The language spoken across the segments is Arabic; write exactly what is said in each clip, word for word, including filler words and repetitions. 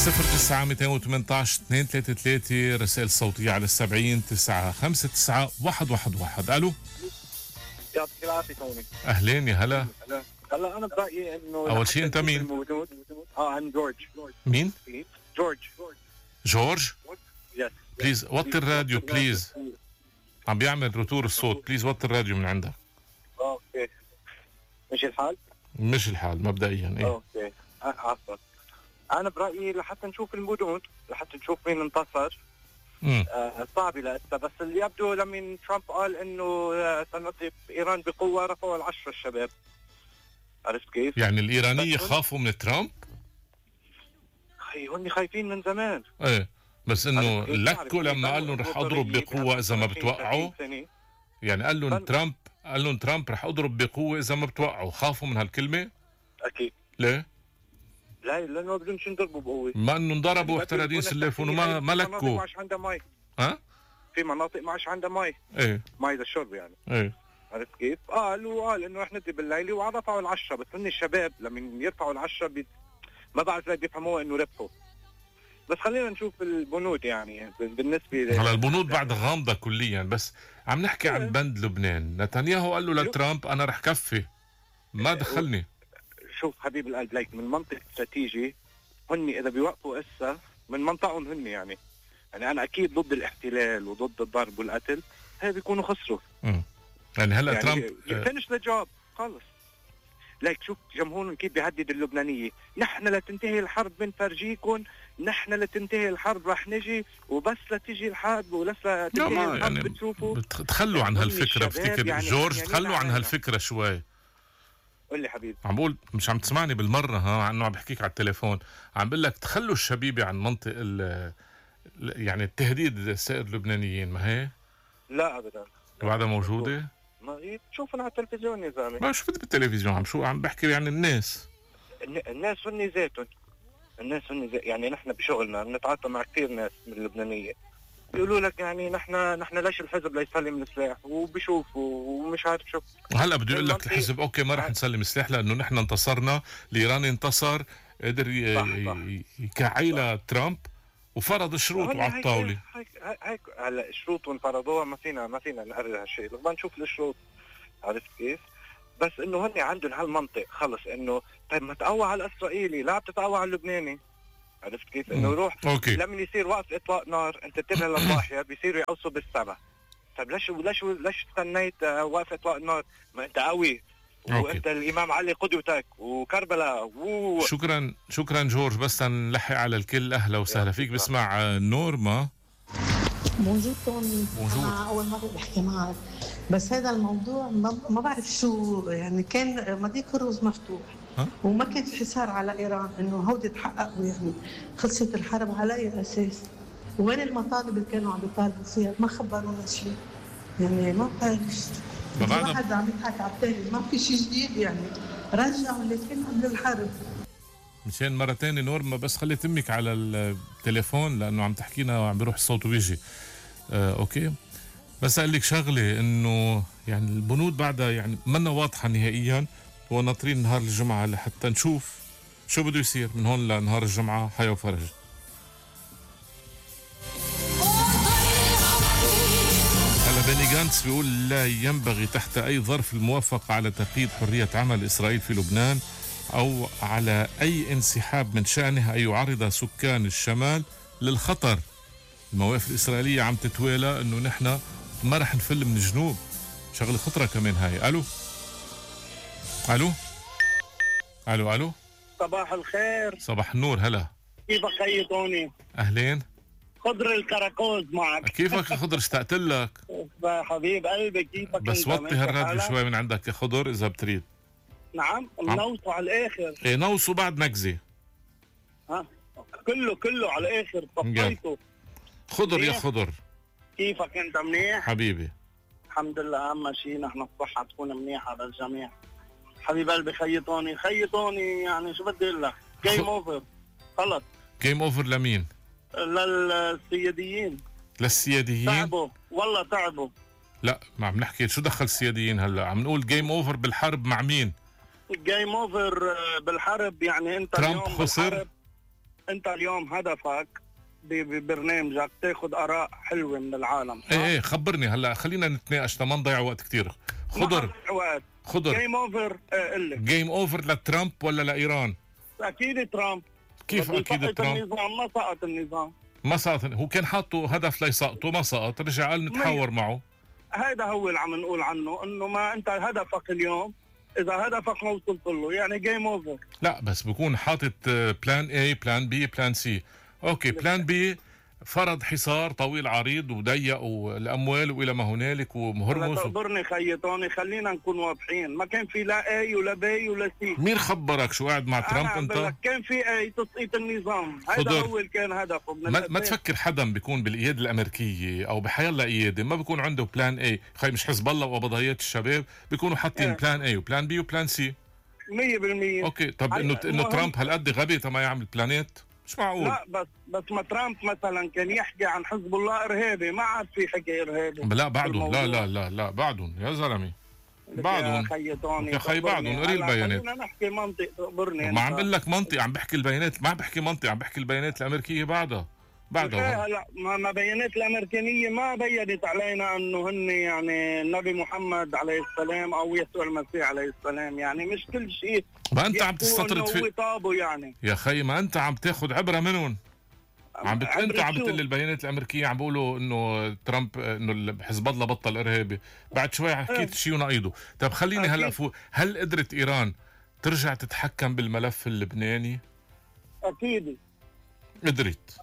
صفر تسعة مئتين وثمانية عشر اثنين ثلاثة ثلاثة رسائل صوتية على السبعين تسعة خمسة تسعة واحد واحد واحد. ألو يعطيك العافية توني. أهلين يا هلا. هلا أنا برأيي إنه أول شيء أنت مين؟ الموجود. آه أنا جورج. مين؟ جورج. جورج؟ يس. بليز وطي الراديو بليز. عم بيعمل رتور الصوت. بليز وطي الراديو من عندك. أوكي. مش الحال؟ مش الحال مبدئيا. إيه؟ أوكي. عفوا. أنا برأيي لحتى نشوف المدن، لحتى نشوف مين انتصر. آه صعب لسه، بس اللي يبدو لما ترامب قال إنه سنضرب إيران بقوة رفعوا العشرة الشباب. عرفت كيف؟ يعني الإيرانية خافوا من ترامب؟ خي هني خايفين من زمان. إيه بس إنه لكوا لما قال لهم رح أضرب بقوة إذا ما بتوقعوا. يعني قال لهم ترامب قال لهم ترامب رح أضرب بقوة إذا ما بتوقعوا، خافوا من هالكلمة؟ أكيد. ليه؟ لا لأنه ما بدهمش ينضربوا بقوة. ما إنه انضربوا احترادين سلفون وما ما لكوا. في مناطق معش عندها مي. ها؟ في مناطق معش عندها مي. إيه. مي للشرب يعني. إيه. عرفت كيف؟ قال وقال إنه رح نضرب بالليل ورفعوا العشرة، بس هن الشباب لما يرفعوا العشرة بي... ما بعرف لا بيفهموها إنه ربحوا. بس خلينا نشوف البنود يعني بالنسبة هلا البنود بعد غامضة كليا، بس عم نحكي عن بند لبنان. نتنياهو قال له لترامب أنا رح كفي ما دخلني. شوف حبيب القلب ليك من منطق استراتيجي هن إذا بيوقفوا إسا من منطقهم هن يعني يعني أنا أكيد ضد الاحتلال وضد الضرب والقتل، هي بيكونوا خسروا. امم يعني هلا يعني ترامب فينش ذا جوب خلص. ليك شوف جمهورهم كيف بيهدد اللبنانية، نحن لتنتهي الحرب بنفرجيكم، نحن لتنتهي الحرب رح نجي، وبس لتجي الحرب ولسه تنتهي الحرب يعني بتشوفوا. تخلوا عن هالفكرة بفتكر يعني جورج يعني تخلوا عن هالفكرة شوي. قل لي حبيبي. عم بقول مش عم تسمعني بالمرة ها عنه عم بحكيك على التليفون، عم بقول لك تخلوا الشبيبة عن منطق ال يعني التهديد سائر اللبنانيين. ما هي؟ لا أبدا. بعدها موجودة؟ ما هي تشوفنا على التلفزيون يا زلمة. ما شفت بالتلفزيون عم شو عم بحكي يعني الناس. الناس هن ذاتهم. الناس هن ذات يعني نحن بشغلنا بنتعاطى مع كثير ناس من اللبنانية. بيقولوا لك يعني نحن نحن ليش الحزب ليسلم السلاح وبيشوفوا ومش عارف شو. هلا بده يقول لك الحزب اوكي ما رح نسلم السلاح لانه نحن انتصرنا، الايراني انتصر، قدر يكعيل ترامب وفرض شروط على الطاوله. هيك هيك هلا شروطهم فرضوها، ما فينا ما فينا نقرر هالشيء، بدنا نشوف الشروط. عرفت كيف؟ بس انه هن عندهم هالمنطق خلص انه طيب ما تقوى على الاسرائيلي لا بتتقوى على اللبناني. عرفت كيف؟ انه يروح لما يصير وقف اطلاق نار انت انتبه للضاحيه بيصيروا يقوصوا بالسبع. طيب ليش ليش ليش استنيت وقف اطلاق نار؟ ما انت قوي وانت الامام علي قدوتك وكربلاء و... شكرا شكرا جورج. بس نلحق على الكل. اهلا وسهلا فيك. بسمع نورما. موجود توني. انا اول مره بحكي معك، بس هذا الموضوع ما بعرف شو يعني. كان مضيق هرمز مفتوح وما كان في حصار على ايران انه هودي تحققوا، يعني خلصت الحرب على اي اساس؟ وين المطالب اللي كانوا عم يطالبوا فيها؟ ما خبرونا شيء يعني. ما بعرف ما حدا عم يضحك على الثاني، ما في شيء جديد يعني. رجعوا اللي كان قبل الحرب. مشان مرة تانية نورما بس خلي تمك على التليفون لأنه عم تحكينا وعم بيروح الصوت ويجي. آه، أوكي بس أقول لك شغلة إنه يعني البنود بعدها يعني منا واضحة نهائيا، وناطرين نهار الجمعة لحتى نشوف شو بده يصير من هون لنهار الجمعة. حيا وفرج. هلا بني جانتس بيقول لا ينبغي تحت أي ظرف الموافقة على تقييد حرية عمل إسرائيل في لبنان أو على أي انسحاب من شأنها أن يعرض سكان الشمال للخطر. المواقف الإسرائيلية عم تتوالى إنه نحن ما رح نفل من الجنوب. شغلة خطرة كمان هاي. ألو ألو ألو ألو صباح الخير. صباح النور. هلا كيفك خيي توني؟ أهلين. خضر الكراكوز معك. كيفك يا خضر؟ اشتقت لك حبيب قلبي. كيفك بس وطي هالراديو شوي من عندك يا خضر إذا بتريد. نعم منوصوا على الآخر. إيه نوصوا بعد نكزة. ها كله كله على الآخر طفيته. خضر يا خضر كيفك أنت؟ منيح حبيبي؟ الحمد لله. أهم شيء نحن الصحة تكون منيحة للجميع. حبيب قلبي خيطوني خيطوني يعني شو بدي اقول لك. جيم اوفر خلص. جيم اوفر لمين؟ للسياديين. للسياديين تعبوا والله تعبوا. لا ما عم نحكي شو دخل السياديين هلا. عم نقول جيم اوفر بالحرب مع مين؟ جيم اوفر بالحرب يعني انت ترامب خسر. انت اليوم هدفك ببرنامجك تاخذ اراء حلوه من العالم. ايه ايه خبرني هلا، خلينا نتناقش ما نضيع وقت كثير. خضر وقت خضر جيم اوفر. جيم اوفر لترامب ولا لايران؟ اكيد ترامب. كيف اكيد ترامب؟ النظام ما سقط النظام، ما سقط. هو كان حاطه هدف ليسقطه، ما سقط، رجع قال نتحاور معه. هيدا هو اللي عم نقول عنه، انه ما انت هدفك اليوم اذا هدفك ما وصلت له يعني جيم اوفر. لا بس بكون حاطط بلان اي بلان بي بلان سي. اوكي بلان بي فرض حصار طويل عريض وضيقوا الاموال والى ما هنالك ومهرمس. تقدرني خيطوني، خلينا نكون واضحين، ما كان في لا اي ولا بي ولا سي. مين خبرك شو قاعد مع ترامب انت؟ كان في اي تسقيط النظام، هذا هو اللي كان هدفه. من ما, ما تفكر حدا بيكون بالقيادة الامريكيه او بحيالله قياده ما بيكون عنده بلان اي، خي مش حزب الله وقبضيات الشباب بيكونوا حاطين اه. بلان اي وبلان بي وبلان سي مية بالمية. اوكي طب انه انه ترامب هالقد غبي تما يعمل بلانات؟ مش معقول. لا بس بس ما ترامب مثلا كان يحكي عن حزب الله ارهابي، ما عاد في حكي ارهابي. لا بعدهم، لا لا لا لا بعدهم يا زلمه، بعدهم يا خي بعدهم. قري البيانات. خلينا نحكي منطق، تخبرني. ما عم بقول لك منطق، عم بحكي البيانات، ما عم بحكي منطق، عم بحكي البيانات الامريكيه بعدها بعدها. هلا ما بيانات الامريكانيه ما بينت علينا انه هن يعني النبي محمد عليه السلام او يسوع المسيح عليه السلام، يعني مش كل شيء ما انت عم تستطرد في طابه يعني. يا خي ما انت عم تاخذ عبره منهم. عم بت... انت عم بتقول البيانات الامريكيه عم بيقولوا انه ترامب انه حزب الله بطل ارهابي، بعد شوي حكيت شيء ونقيضه. طب خليني هلا فوق، هل قدرت ايران ترجع تتحكم بالملف اللبناني؟ اكيد قدرت.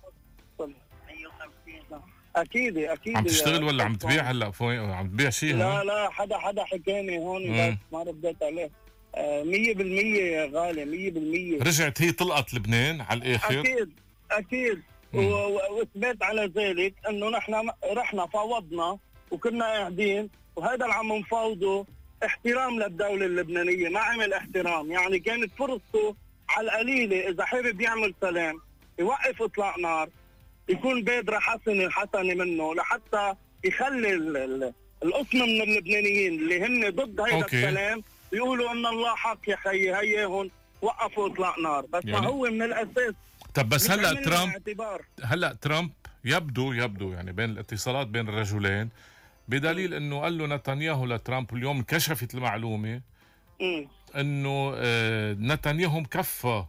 اكيد اكيد. عم تشتغل ولا عم تبيع هلا؟ عم تبيع شيء؟ لا لا حدا حدا حكاني هون بس ما رديت عليه. مية بالمية يا غالي، مية بالمية. رجعت هي طلقت لبنان على الاخر؟ اكيد اكيد. واثبات على ذلك انه نحن رحنا فاوضنا وكنا قاعدين، وهذا اللي عم نفاوضه احترام للدوله اللبنانيه، ما عمل احترام. يعني كانت فرصته على القليله اذا حابب يعمل سلام يوقف اطلاق نار، يكون بادره حسنه حسنه منه لحتى يخلي القسم من اللبنانيين اللي هن ضد هذا السلام يقولوا ان الله حق يا خيي، هياهم وقفوا اطلاق نار. بس يعني ما هو من الاساس. طب بس هلا ترامب هلا ترامب يبدو يبدو يعني بين الاتصالات بين الرجلين بدليل انه قال له نتنياهو لترامب اليوم انكشفت المعلومه م. انه آه نتنياهو مكفى.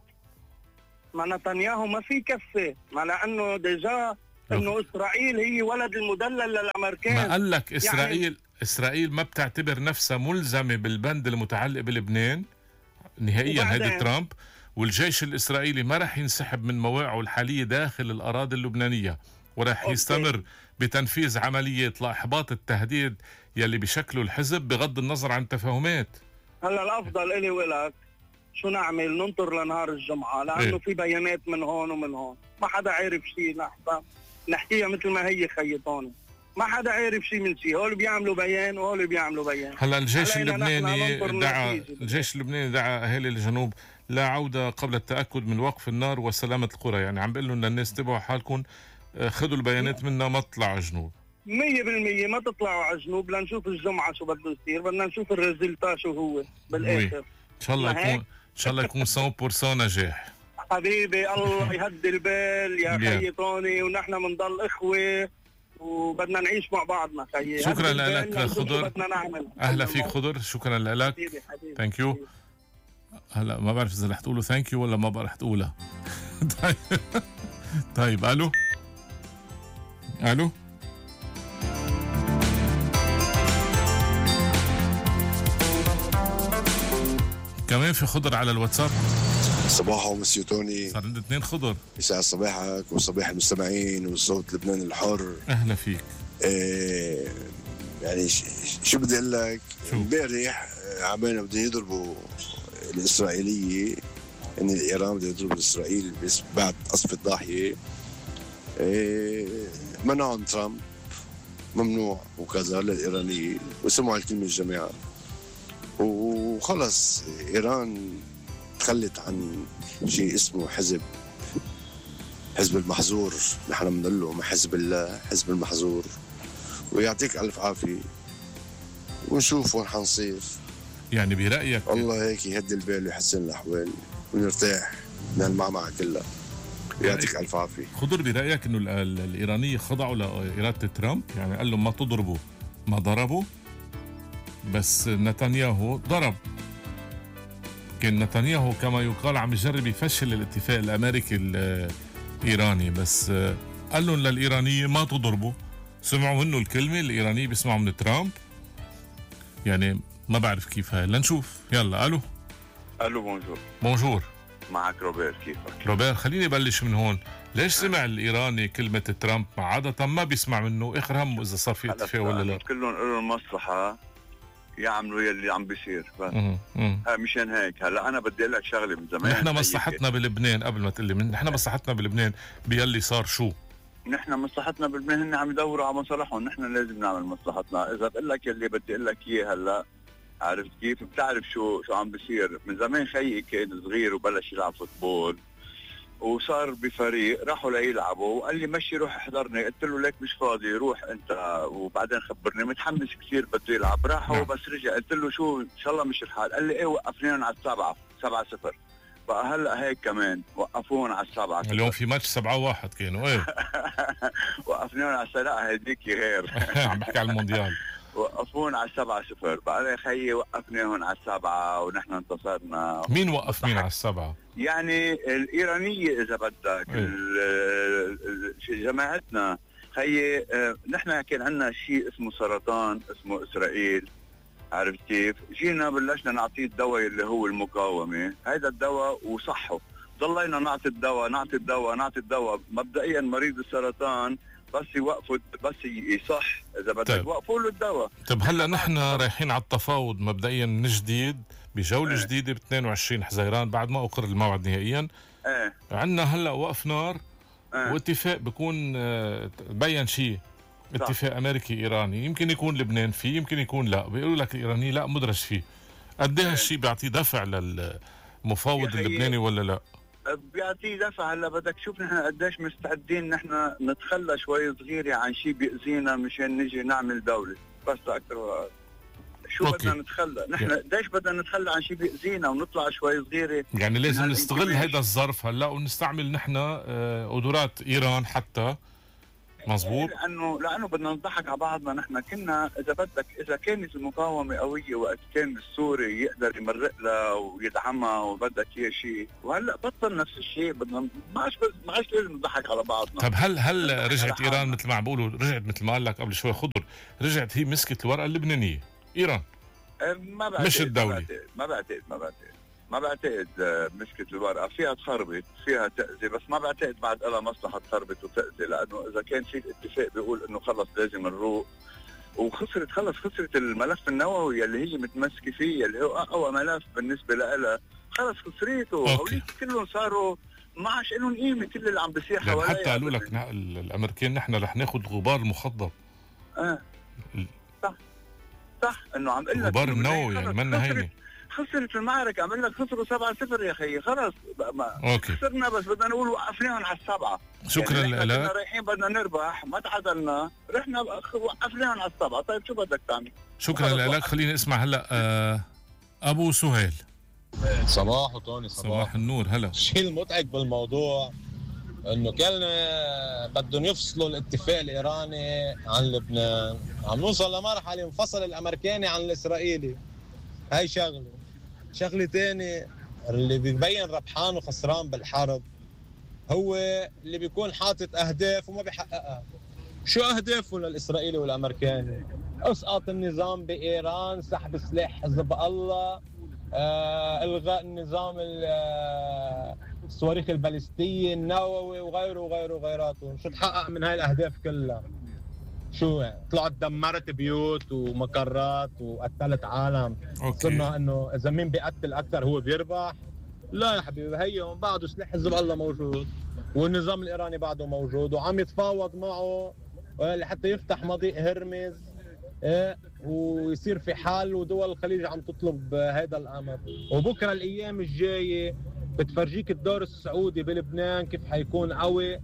ما نتنياهو ما في كفه، ما لانه ديجا انه اسرائيل هي ولد المدلل للامريكان. ما قال لك اسرائيل يعني اسرائيل ما بتعتبر نفسها ملزمه بالبند المتعلق بلبنان نهائيا هيدي ترامب، والجيش الإسرائيلي ما رح ينسحب من مواقعه الحالية داخل الأراضي اللبنانية، ورح يستمر بتنفيذ عملية لإحباط التهديد يلي بشكله الحزب بغض النظر عن التفاهمات. هلا الأفضل إلي ولك شو نعمل؟ ننطر لنهار الجمعة، لأنه إيه؟ في بيانات من هون ومن هون، ما حدا عارف شيء. نحن نحكيها مثل ما هي خيطاني، ما حدا عارف شيء من شيء، هول بيعملوا بيان وهول بيعملوا بيان. هلا الجيش اللبناني دعا الجيش اللبناني دعا أهالي الجنوب لا عودة قبل التأكد من وقف النار وسلامة القرى، يعني عم بيقول لهم للناس تبعوا حالكم، خذوا البيانات منا ما تطلعوا على جنوب. مية بالمية ما تطلعوا على جنوب، لنشوف الجمعة شو بده يصير، بدنا نشوف الريزلتا شو هو بالآخر. إن شاء الله يكون إن شاء الله يكون مية بالمية نجاح. حبيبي الله يهدي البال يا خيي طوني، ونحن بنضل إخوة وبدنا نعيش مع بعضنا خيي. شكرا لك خضر، أهلا فيك خضر، شكرا لك. ثانك يو. هلا ما بعرف اذا رح تقولوا ثانك يو ولا ما رح تقولها. طيب طيب الو الو كمان في خضر على الواتساب. صباحو مسيو توني، صار عندنا اثنين خضر. يسعد صباحك وصباح المستمعين والصوت لبنان الحر. اهلا فيك. إيه يعني شو بدي اقول لك، امبارح عمالنا بدهم يضربوا الإسرائيلية، إن الإيران بده يضرب إسرائيل بعد قصف الضاحية. إيه منعهم ترامب ممنوع وكذا للإيرانية، وسمعوا الكلمة الجماعة، وخلص إيران تخلت عن شيء اسمه حزب حزب المحظور. نحن بنقول له حزب الله، حزب المحظور. ويعطيك ألف عافية، ونشوف وين حنصير. يعني برأيك الله هيك يهدي البال ويحسن الأحوال ونرتاح من المعمعة كلها. يعطيك الف عافيه. خضر، برايك انه الايرانيه خضعوا لاراده ترامب؟ يعني قال لهم ما تضربوا، ما ضربوا، بس نتنياهو ضرب. كان نتنياهو كما يقال عم يجرب يفشل الاتفاق الامريكي الايراني، بس قال لهم للايرانيه ما تضربوا. سمعوا منه الكلمه، الايرانيه بيسمعوا من ترامب. يعني ما بعرف كيف هاي، لنشوف. يلا. الو الو بونجور. بونجور، معك روبير. كيفك روبير؟ خليني ابلش من هون. ليش سمع الايراني كلمه ترامب؟ مع عاده ما بيسمع منه، اخر همه اذا صار في اتفاق ولا لا. كلهم لهم المصلحه يعملوا يلي عم بيصير بس. ها مشان هيك. هلا انا بدي اقول لك شغله من زمان. نحن مصلحتنا بلبنان، قبل ما تقول لي، نحن مصلحتنا بلبنان بيلي صار شو؟ نحن مصلحتنا بلبنان هن عم يدوروا على مصالحهم، نحن لازم نعمل مصلحتنا. اذا بقول لك يلي بدي اقول لك اياه هلا، عرفت كيف؟ بتعرف شو شو عم بيصير. من زمان خيي كان صغير وبلش يلعب فوتبول وصار بفريق، راحوا ليلعبوا وقال لي مشي روح احضرني. قلت له ليك مش فاضي، روح انت وبعدين خبرني. متحمس كثير بده يلعب. راحوا بس رجع قلت له شو ان شاء الله مش الحال؟ قال لي ايه وقفناهم على السبعه، سبعة صفر. بقى هلا هيك كمان وقفوهم على السبعه. اليوم في ماتش سبعة واحد كانوا ايه. وقفناهم على السبعه، هديك غير. عم بحكي على المونديال. وقفون على السبعة صفر. بقى يا خيي وقفناهم على السبعة ونحن انتصرنا. مين وقف مين على السبعة؟ يعني الإيرانية إذا بدك. جماعتنا خيي. نحن كان عندنا شيء اسمه سرطان اسمه إسرائيل، عرفت كيف؟ جينا بلشنا نعطيه الدواء اللي هو المقاومة. هيدا الدواء وصحه، ضلينا نعطي الدواء نعطي الدواء نعطي الدواء. مبدئيا مريض السرطان بس يوقفوا، بس يصح اذا بدك طيب. وقفوا له الدواء. طيب هلا نحن رايحين على التفاوض مبدئيا من جديد بجوله ايه. جديده ب اثنين وعشرين حزيران بعد ما اقر الموعد نهائيا. ايه. عندنا هلا وقف نار ايه. واتفاق بيكون بين شيء، اتفاق امريكي ايراني. يمكن يكون لبنان فيه، يمكن يكون لا. بيقولوا لك الايراني لا مدرج فيه. قد ايه هالشيء بيعطي دفع للمفاوض اللبناني ولا لا؟ بيعطيه دفع. هلا بدك تشوف نحن قديش مستعدين نحن نتخلى شوي صغيره عن شيء بيأذينا مشان نجي نعمل دوله، بس اكثر ولا شو أوكي. بدنا نتخلى نحن قديش بدنا نتخلى عن شيء بيأذينا ونطلع شوي صغيره. يعني لازم نستغل هذا الظرف هلا ونستعمل نحن قدرات ايران حتى. مظبوط. لانه لانه بدنا نضحك على بعضنا. نحن كنا اذا بدك، اذا كانت المقاومه قويه وقت كان السوري يقدر يمرق لها ويدعمها وبدك اياه شيء، وهلا بطل نفس الشيء. بدنا ما عادش ما عادش لازم نضحك على بعضنا. طب هل هل رجعت ايران مثل ما عم بيقولوا، رجعت مثل ما قال لك قبل شوي خضر، رجعت هي مسكت الورقه اللبنانيه ايران؟ ما بعتقد. مش الدولة. ما بعتقد ما بعتقد ما بعتقد مسكت الورقه. فيها تخربط، فيها تأذي، بس ما بعتقد بعد لها مصلحه تخربط وتأذي. لانه اذا كان في الاتفاق بيقول انه خلص لازم نروق، وخسرت خلص خسرت الملف النووي اللي هي متمسكه فيه، اللي هو اقوى ملف بالنسبه لها، خلص خسريته. هوليك كلهم صاروا ما عادش لهم قيمه. كل اللي عم بيصير حواليها حتى قالوا لك الامريكان نحن رح ناخذ غبار المخضب. اه صح صح. انه عم اقول لك غبار النووي يعني منا هينه. خسرت المعركة. عم لك خسروا سبعة صفر يا خيي. خلص أوكي. خسرنا، بس بدنا نقول وقفناهم على السبعة. شكرا يعني لك. كنا رايحين بدنا نربح، ما تعادلنا، رحنا وقفناهم على السبعة. طيب شو بدك تعمل؟ شكرا لك. خليني اسمع هلا آه ابو سهيل. صباح وطوني. صباح, صباح النور. هلا الشيء المضحك بالموضوع انه كان بدهم يفصلوا الاتفاق الايراني عن لبنان، عم نوصل لمرحله انفصل الامريكاني عن الاسرائيلي. هاي شغله. شغله ثانيه، اللي بيبين ربحان وخسران بالحرب هو اللي بيكون حاطط اهداف وما بيحققها. شو اهدافه للاسرائيلي والامريكاني؟ اسقاط النظام بايران، سحب سلاح حزب الله، آه، الغاء النظام الصواريخ البالستيه، النووي وغيره وغيره وغيراته. شو تحقق من هاي الاهداف كلها؟ شو يعني؟ طلعت دمرت بيوت ومقرات وقتلت عالم. صرنا انه اذا مين بيقتل اكثر هو بيربح؟ لا يا حبيبي، هي بعده سلاح حزب الله موجود والنظام الايراني بعده موجود وعم يتفاوض معه لحتى يفتح مضيق هرمز إيه، ويصير في حل، ودول الخليج عم تطلب هذا الامر. وبكره الايام الجايه بتفرجيك الدور السعودي بلبنان كيف حيكون قوي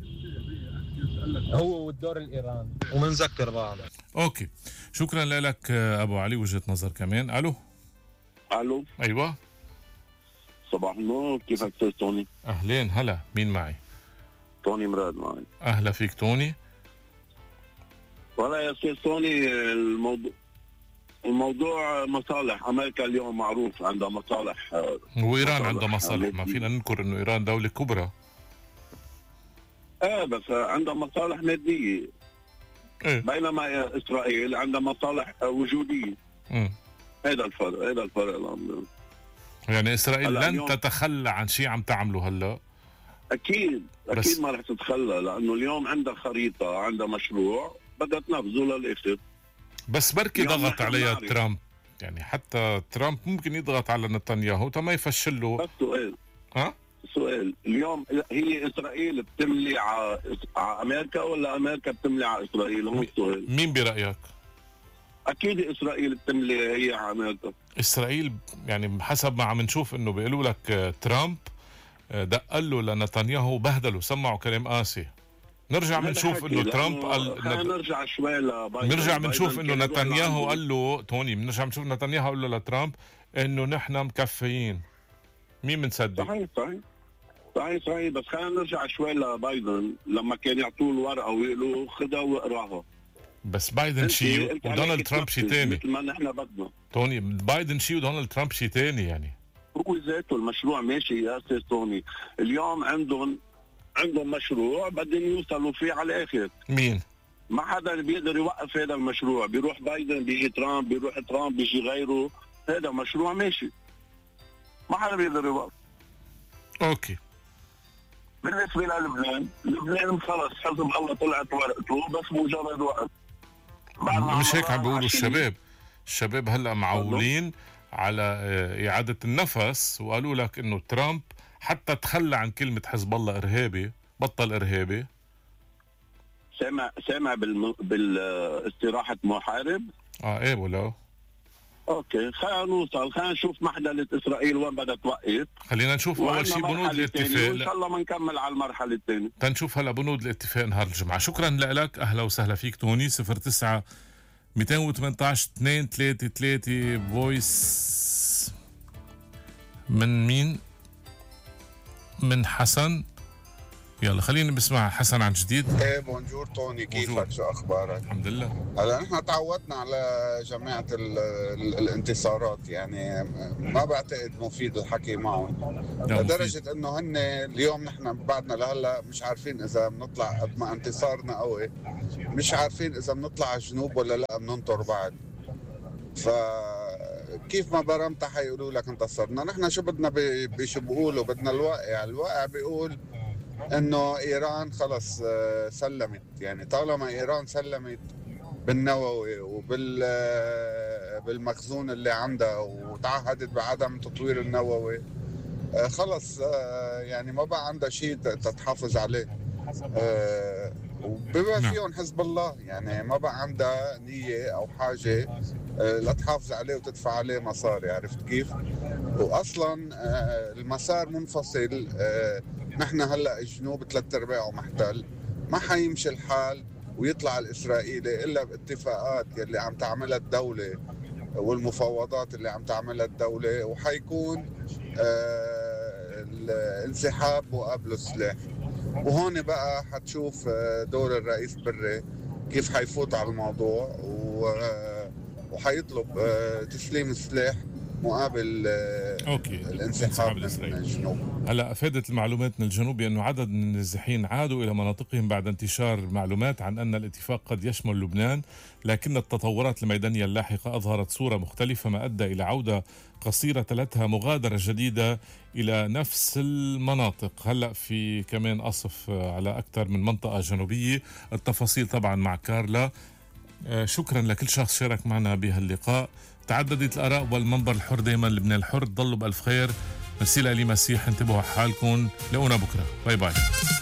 هو والدور الايراني، ومنذكر بعض. اوكي، شكرا لك ابو علي. وجهة نظر كمان. الو الو ايوه صباح النور. كيفك استاذ توني؟ اهلين. هلا مين معي؟ توني مراد معي. اهلا فيك توني. والله يا استاذ توني، الموضوع الموضوع مصالح. امريكا اليوم معروف عندها مصالح، وايران عندها مصالح، ما فينا ننكر انه ايران دوله كبرى. ايه بس عندها مصالح ماديه. إيه؟ بينما اسرائيل عندها مصالح وجوديه. امم هذا الفرق، هذا الفرق الامر. يعني اسرائيل لن اليوم... تتخلى عن شيء عم تعمله هلا. اكيد بس... اكيد ما رح تتخلى، لانه اليوم عندها خريطه، عندها مشروع بدها تنفذه للاخر. بس بركي ضغط عليها ترامب، يعني حتى ترامب ممكن يضغط على نتنياهو تما يفشل له. بس سؤال ها؟ سؤال، اليوم هي اسرائيل بتملي على امريكا ولا امريكا بتملي على اسرائيل؟ هو السؤال. مين برايك؟ اكيد اسرائيل بتملي هي على امريكا. اسرائيل يعني حسب ما عم نشوف انه بيقولوا لك ترامب دق له لنتنياهو وبهدله، سمعوا كلام قاسي. نرجع بنشوف انه ترامب قال خلينا نرجع شوي لبايدن. نرجع بنشوف انه نتنياهو قال له توني بنرجع بنشوف نتنياهو قال له لترامب انه نحن مكفيين. مين بنصدق؟ صحيح صحيح صحيح صحيح بس خلينا نرجع شوي لبايدن لما كان يعطوه الورقه ويقولوا خدها واقراها. بس بايدن شيء ودونالد ترامب شيء ثاني. مثل ما نحن بدنا. توني بايدن شيء ودونالد ترامب شيء ثاني يعني. هو ذاته المشروع ماشي يا استاذ توني، اليوم عندهم عندهم مشروع بدهم يوصلوا فيه على الاخر. مين؟ ما حدا بيقدر يوقف هذا المشروع، بيروح بايدن بيجي ترامب، بيروح ترامب بيجي غيره، هذا مشروع ماشي. ما حدا بيقدر يوقف. اوكي. بالنسبه للبنان، لبنان خلص حسب الله طلعت ورقته، بس مجرد وقت. مش هيك عم بيقولوا الشباب، الشباب هلا معولين على اعاده النفس، وقالوا لك انه ترامب حتى تخلى عن كلمه حزب الله ارهابي، بطل ارهابي. سامع سامع بالم... بالاستراحه محارب. اه ايه ولا اوكي، خلينا نوصل، خلينا نشوف محدله اسرائيل وين بدها توقف. خلينا نشوف اول شيء بنود الاتفاق، وان شاء الله بنكمل على المرحله الثانيه. تنشوف هلا بنود الاتفاق نهار الجمعه. شكرا لك، اهلا وسهلا فيك توني. صفر تسعة مئتين وثمانية عشر اثنين ثلاثة ثلاثة فويس من مين؟ من حسن. يلا خلينا بسمع حسن عن جديد. ايه بونجور توني، كيفك؟ شو اخبارك؟ الحمد لله. هلا نحن تعودنا على جماعه ال ال الانتصارات، يعني ما بعتقد مفيد الحكي معهم لدرجه انه هن اليوم نحن بعدنا لهلا مش عارفين اذا بنطلع قد ما انتصارنا قوي، مش عارفين اذا بنطلع على الجنوب ولا لا بننطر بعد. ف كيف ما برمت حيقولوا لك انتصرنا. نحن شو بدنا بشو بيقولوا؟ بدنا الواقع. الواقع بيقول انه ايران خلص سلمت، يعني طالما ايران سلمت بالنووي وبال بالمخزون اللي عندها وتعهدت بعدم تطوير النووي، خلص يعني ما بقى عندها شيء تتحافظ عليه. وبما فيهم حزب الله، يعني ما بقى عندها نية او حاجة لتحافظ عليه وتدفع عليه مصاري. عرفت كيف؟ واصلا المسار منفصل. نحن هلا الجنوب ثلاث ارباعه محتل، ما حيمشي الحال ويطلع الاسرائيلي الا باتفاقات اللي عم تعملها الدوله والمفاوضات اللي عم تعملها الدوله، وحيكون آه الانسحاب وقبل السلاح. وهون بقى حتشوف دور الرئيس بري كيف حيفوت على الموضوع وحيطلب تسليم السلاح مقابل أوكي. الانسحاب من الجنوب. هلا افادت المعلومات من الجنوب بانه عدد من النازحين عادوا الى مناطقهم بعد انتشار معلومات عن ان الاتفاق قد يشمل لبنان، لكن التطورات الميدانيه اللاحقه اظهرت صوره مختلفه ما ادى الى عوده قصيره تلتها مغادره جديده الى نفس المناطق. هلا في كمان قصف على اكثر من منطقه جنوبيه. التفاصيل طبعا مع كارلا. شكرا لكل شخص شارك معنا بهاللقاء. تعددت الآراء والمنبر الحر دائما لبنان الحر. ضلوا بألف خير. مرسي لي مسيح، انتبهوا على حالكم. لقونا بكرة. باي باي.